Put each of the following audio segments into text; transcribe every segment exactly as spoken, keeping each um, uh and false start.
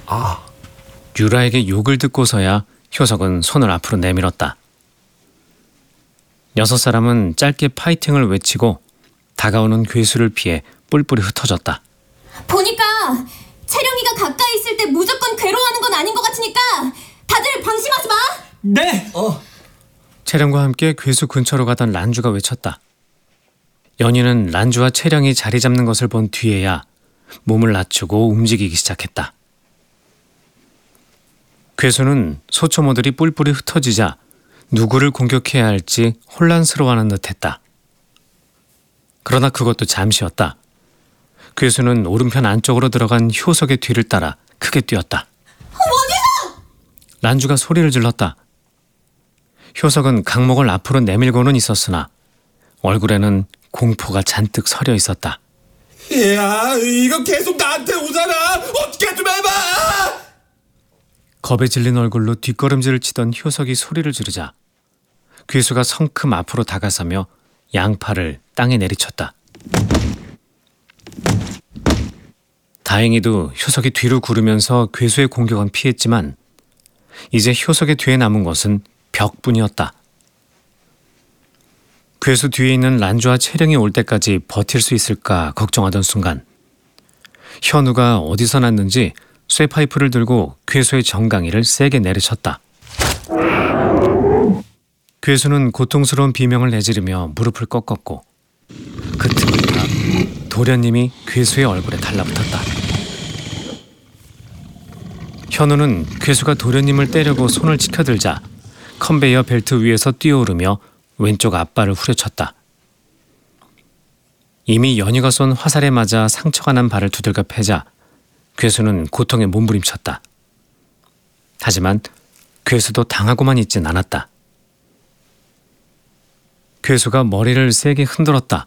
아. 유라에게 욕을 듣고서야 효석은 손을 앞으로 내밀었다. 여섯 사람은 짧게 파이팅을 외치고 다가오는 괴수를 피해 뿔뿔이 흩어졌다. 보니까 채령이가 가까이 있을 때 무조건 괴로워하는 건 아닌 것 같으니까 다들 방심하지 마! 네! 어. 채령과 함께 괴수 근처로 가던 란주가 외쳤다. 연희는 란주와 채령이 자리 잡는 것을 본 뒤에야 몸을 낮추고 움직이기 시작했다. 괴수는 소초모들이 뿔뿔이 흩어지자 누구를 공격해야 할지 혼란스러워하는 듯했다. 그러나 그것도 잠시였다. 괴수는 오른편 안쪽으로 들어간 효석의 뒤를 따라 크게 뛰었다. 어디서? 란주가 소리를 질렀다. 효석은 강목을 앞으로 내밀고는 있었으나 얼굴에는 공포가 잔뜩 서려 있었다. 야, 이거 계속 나한테 오잖아. 어떻게 좀 해봐. 겁에 질린 얼굴로 뒷걸음질을 치던 효석이 소리를 지르자 괴수가 성큼 앞으로 다가서며 양팔을 땅에 내리쳤다. 다행히도 효석이 뒤로 구르면서 괴수의 공격은 피했지만 이제 효석의 뒤에 남은 것은 벽뿐이었다. 괴수 뒤에 있는 란주와 채령이 올 때까지 버틸 수 있을까 걱정하던 순간 현우가 어디서 났는지 쇠파이프를 들고 괴수의 정강이를 세게 내리쳤다. 괴수는 고통스러운 비명을 내지르며 무릎을 꺾었고 그 틈을 타 도련님이 괴수의 얼굴에 달라붙었다. 현우는 괴수가 도련님을 때려고 손을 치켜들자 컨베이어 벨트 위에서 뛰어오르며 왼쪽 앞발을 후려쳤다. 이미 연희가 쏜 화살에 맞아 상처가 난 발을 두들겨 패자 괴수는 고통에 몸부림쳤다. 하지만 괴수도 당하고만 있진 않았다. 괴수가 머리를 세게 흔들었다.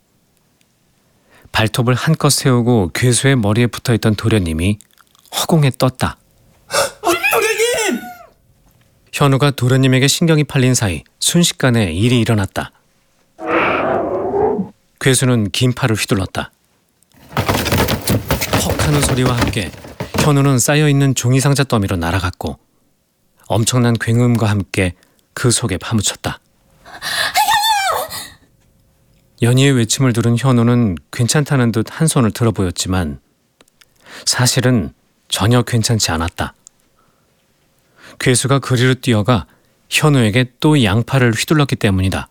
발톱을 한껏 세우고 괴수의 머리에 붙어있던 도련님이 허공에 떴다. 도련님! 현우가 도련님에게 신경이 팔린 사이 순식간에 일이 일어났다. 괴수는 긴 팔을 휘둘렀다. 퍽 하는 소리와 함께 현우는 쌓여있는 종이상자 더미로 날아갔고 엄청난 굉음과 함께 그 속에 파묻혔다. 연희의 외침을 들은 현우는 괜찮다는 듯 한 손을 들어 보였지만 사실은 전혀 괜찮지 않았다. 괴수가 그리로 뛰어가 현우에게 또 양팔을 휘둘렀기 때문이다.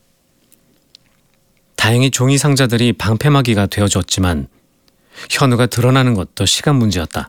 다행히 종이 상자들이 방패막이가 되어줬지만 현우가 드러나는 것도 시간 문제였다.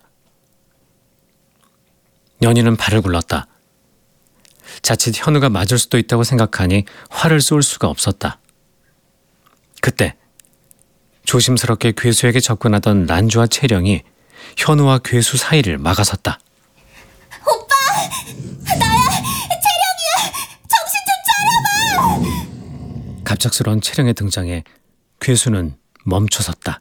연희는 발을 굴렀다. 자칫 현우가 맞을 수도 있다고 생각하니 화를 쏠 수가 없었다. 그때 조심스럽게 괴수에게 접근하던 란주와 채령이 현우와 괴수 사이를 막아섰다. 오빠! 나야! 채령이야! 정신 좀 차려봐! 갑작스러운 채령의 등장에 괴수는 멈춰섰다.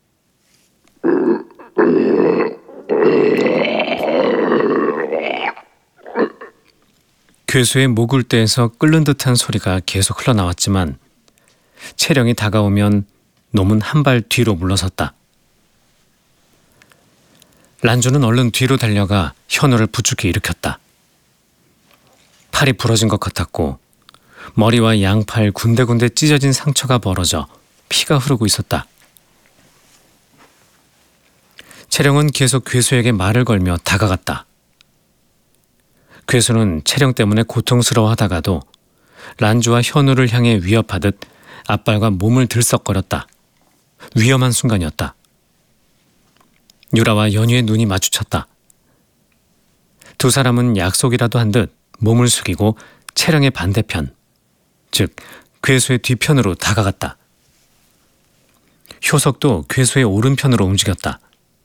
괴수의 목울대에서 끓는 듯한 소리가 계속 흘러나왔지만 채령이 다가오면 놈은 한 발 뒤로 물러섰다. 란주는 얼른 뒤로 달려가 현우를 부축해 일으켰다. 팔이 부러진 것 같았고 머리와 양팔 군데군데 찢어진 상처가 벌어져 피가 흐르고 있었다. 채령은 계속 괴수에게 말을 걸며 다가갔다. 괴수는 채령 때문에 고통스러워하다가도 란주와 현우를 향해 위협하듯 앞발과 몸을 들썩거렸다. 위험한 순간이었다. 유라와 연희의 눈이 마주쳤다. 두 사람은 약속이라도 한 듯 몸을 숙이고 채령의 반대편, 즉 괴수의 뒤편으로 다가갔다. 효석도 괴수의 오른편으로 움직였다.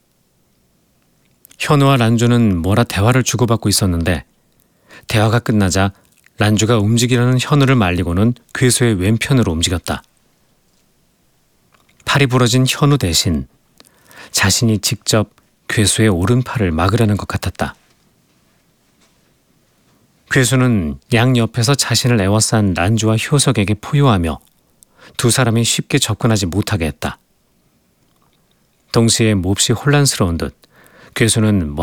현우와 란주는 뭐라 대화를 주고받고 있었는데 대화가 끝나자 란주가 움직이려는 현우를 말리고는 괴수의 왼편으로 움직였다. 팔이 부러진 현우 대신 자신이 직접 괴수의 오른팔을 막으려는 것 같았다. 괴수는 양옆에서 자신을 에워싼 란주와 효석에게 포효하며 두 사람이 쉽게 접근하지 못하게 했다. 동시에 몹시 혼란스러운 듯 괴수는